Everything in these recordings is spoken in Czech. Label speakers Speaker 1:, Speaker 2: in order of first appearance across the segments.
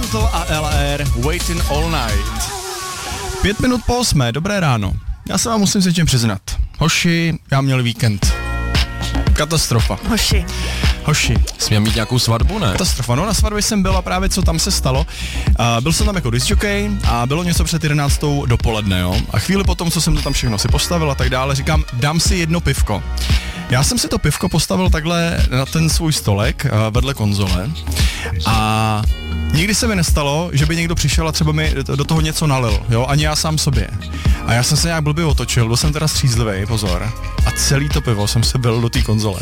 Speaker 1: Instrumental a LR Waiting All Night. 5 minut po 8, dobré ráno. Já se vám musím s něčím přiznat. Hoši, já měl víkend. Katastrofa. Hoši.
Speaker 2: Jsi měl mít nějakou svatbu, ne?
Speaker 1: Katastrofa, no na svatbě jsem byl a právě co tam se stalo. Byl jsem tam jako discjockey a bylo něco před 11. dopoledne, jo. A chvíli potom, co jsem to tam všechno si postavil a tak dále, říkám, dám si jedno pivko. Já jsem si to pivko postavil takhle na ten svůj stolek vedle konzole a nikdy se mi nestalo, že by někdo přišel a třeba mi do toho něco nalil, jo, ani já sám sobě. A já jsem se nějak blbě otočil, byl jsem teda střízlivý, pozor, a celý to pivo jsem se vylil do té konzole.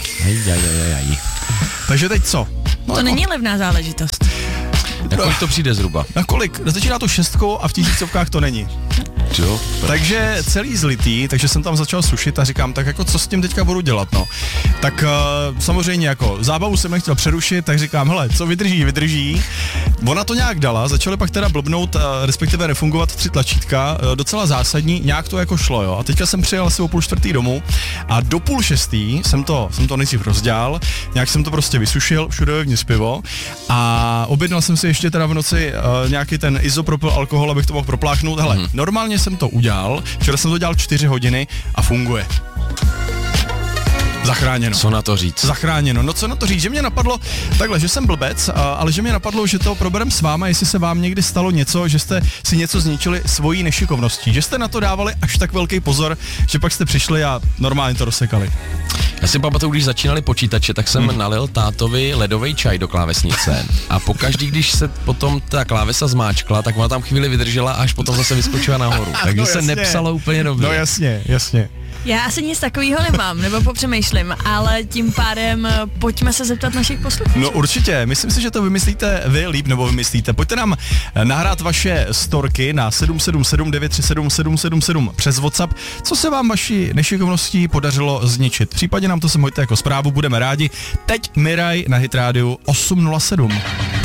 Speaker 1: Takže teď co? No,
Speaker 3: to není levná záležitost.
Speaker 2: Na kolik to přijde zhruba?
Speaker 1: Na kolik? Začíná to 6 a v tisícovkách to není.
Speaker 2: Jo.
Speaker 1: Takže celý zlitý, takže jsem tam začal sušit a říkám, tak jako co s tím teďka budu dělat, no. Tak samozřejmě jako zábavu jsem nechtěl přerušit, tak říkám, hele, co vydrží. Ona to nějak dala, začaly pak teda blbnout, respektive nefungovat 3 tlačítka, docela zásadní, nějak to jako šlo, jo. A teďka jsem přijel asi o 5:30 domů a do 5:30 jsem to nejdřív rozdělal, nějak jsem to prostě vysušil, všude vevnitř pivo a objednal jsem si ještě teda v noci nějaký ten izopropyl alkohol, abych to mohl propláchnout. Hele, normálně jsem to udělal, včera jsem to dělal 4 hodiny a funguje. Zachráněno.
Speaker 2: Co na to říct?
Speaker 1: Zachráněno. No co na to říct, že mě napadlo, takhle, že jsem blbec, ale že mě napadlo, že to proberem s váma, jestli se vám někdy stalo něco, že jste si něco zničili svojí nešikovností, že jste na to dávali až tak velký pozor, že pak jste přišli a normálně to rozsekali.
Speaker 2: Já si pamatuju, když začínali počítače, tak jsem nalil tátovi ledový čaj do klávesnice a pokaždý, když se potom ta klávesa zmáčkla, tak ona tam chvíli vydržela a až potom zase vyskočila nahoru. Takže se nepsalo úplně dobře.
Speaker 1: No jasně.
Speaker 3: Já asi nic takového nemám, nebo popřemýšlím, ale tím pádem pojďme se zeptat našich posluchačů.
Speaker 1: No určitě, myslím si, že to vymyslíte vy líp, nebo vymyslíte. Pojďte nám nahrát vaše storky na 777 937 777 přes WhatsApp, co se vám vaší nešikovností podařilo zničit. Případně nám to sem hoďte jako zprávu, budeme rádi. Teď Miraj na Hit Radio 807.